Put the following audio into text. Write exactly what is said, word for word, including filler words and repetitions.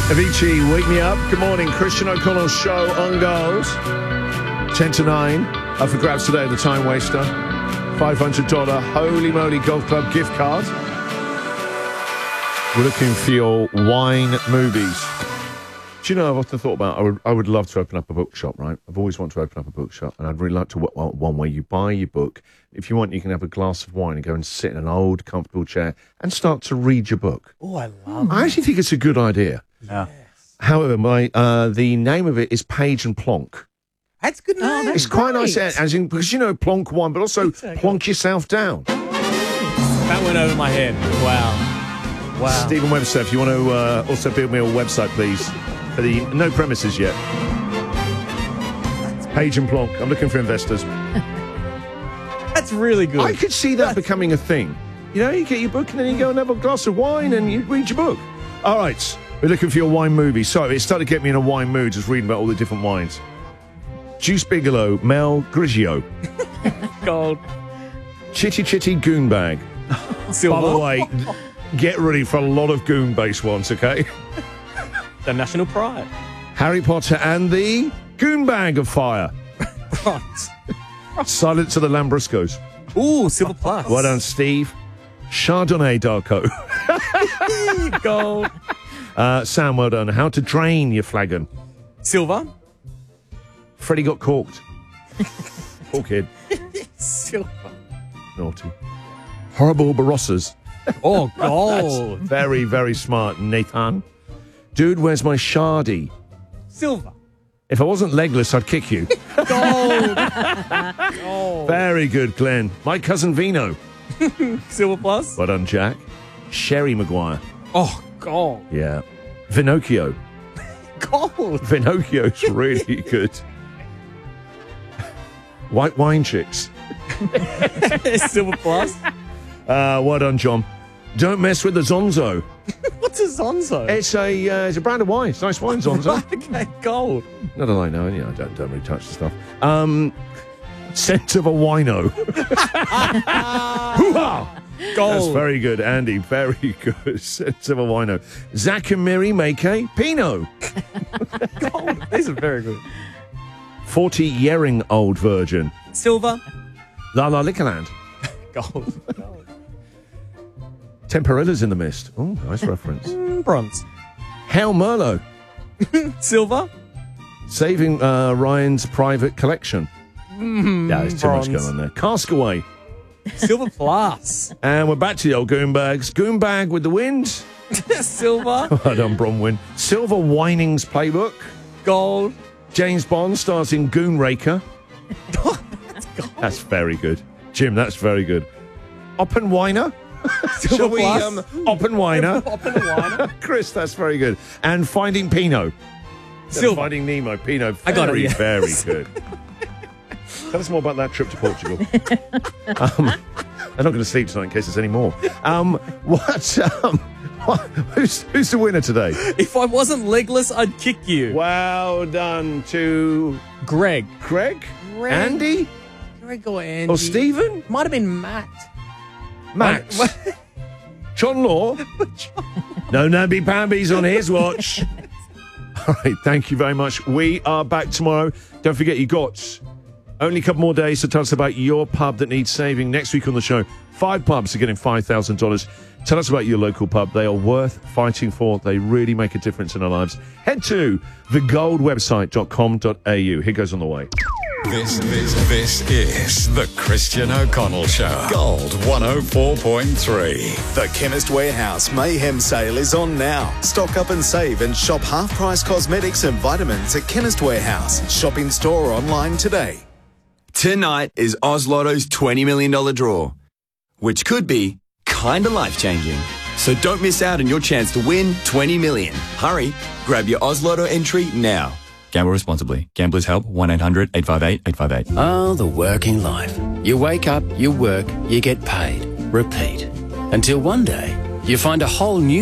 Avicii, Wake Me Up. Good morning. Christian O'Connell's show on Gold. ten to nine. Up for grabs today, the Time Waster. five hundred dollars Holy Moly Golf Club gift card. We're looking for your wine movies. Do you know, I've often thought about, I would, I would love to open up a bookshop, right? I've always wanted to open up a bookshop, and I'd really like to, well, one where you buy your book. If you want, you can have a glass of wine and go and sit in an old, comfortable chair and start to read your book. Oh, I love I actually think it's a good idea. Yeah. However, my uh, the name of it is Page and Plonk. That's a good name. Oh, It's quite nice, as in, because, you know, plonk wine, but also plonk yourself down. That went over my head. Wow. Wow. Stephen Webster, if you want to uh, also build me a website, please. For the no premises yet. Page and Plonk. I'm looking for investors. That's really good. I could see that becoming a thing. You know, you get your book and then you go and have a glass of wine and you read your book. All right, we're looking for your wine movie. So it started to get me in a wine mood, just reading about all the different wines. Juice Bigelow, Mel Grigio. Gold. Chitty Chitty Goonbag. Silver. By the way, get ready for a lot of goon-based ones, okay? The National Pride. Harry Potter and the Goonbag of Fire. Bronze. Silence of the Lambruscos. Ooh, Silver Plus. Well done, Steve. Chardonnay Darko. Gold. Uh, Sam, well done. How to Drain Your Flagon. Silver. Freddie Got Corked. Poor kid. Silver. Naughty. Horrible Barossas. Oh, gold. Very, very smart, Nathan. Dude, where's my Shardy? Silver. If I wasn't legless, I'd kick you. Gold. Gold. Very good, Glenn. My cousin Vino. Silver Plus. Well done, Jack. Sherry Maguire. Oh, gold. Yeah. Vinocchio. Gold. Vinocchio's really good. White Wine Chicks. Silver Plus. Uh, well done, John. Don't mess with the Zonzo. What's a Zonzo? It's a uh, it's a brand of wine. It's nice wine, Zonzo. Okay, gold. Not that I know. You know, I don't, don't really touch the stuff. Um, Scent of a Wino. Hoo-ha! Gold. That's very good, Andy. Very good. Scent of a Wino. Zach and Miri make a Pinot. Gold. These are very good. forty-yearing old virgin. Silver. La La Liquorland. Gold. Gold. Temperella's in the Mist. Oh, nice reference. Mm, bronze. Hail Merlot. Silver. Saving uh, Ryan's Private Collection. Mm, Yeah, there's too bronze. much going on there. Castaway. Silver Plus. And we're back to the old Goonbags. Goonbag with the Wind. Silver. Well done, Bronwyn. Silver Whinings Playbook. Gold. James Bond stars in Goonraker. That's gold. That's very good. Jim, that's very good. Oppenweiner. Silver Shall we, Plus. um, Oppenweiner. Oppenweiner. Chris, that's very good. And Finding Pinot. Silver. Finding Nemo. Pinot. Very, I got it, yeah. very good. Tell us more about that trip to Portugal. um, I'm not going to sleep tonight in case there's any more. Um, what, um, what who's, who's the winner today? If I wasn't legless, I'd kick you. Well done to Greg. Greg, Greg. Andy, Greg or Andy. or Stephen, Might have been Matt. Max, John Law. No namby-pambies on his watch. All right, thank you very much. We are back tomorrow. Don't forget, you got only a couple more days to tell us about your pub that needs saving. Next week on the show, five pubs are getting five thousand dollars. Tell us about your local pub. They are worth fighting for. They really make a difference in our lives. Head to the gold website dot com dot a u. Here goes on the way. This, this, this is the Christian O'Connell Show. Gold one oh four point three. The Chemist Warehouse Mayhem Sale is on now. Stock up and save and shop half-price cosmetics and vitamins at Chemist Warehouse. Shop in store or online today. Tonight is Oz Lotto's twenty million dollars draw, which could be kinda life-changing. So don't miss out on your chance to win twenty million dollars. Hurry, grab your Oz Lotto entry now. Gamble responsibly. Gamblers help. one eight hundred eight five eight eight five eight. Oh, the working life. You wake up, you work, you get paid. Repeat. Until one day, you find a whole new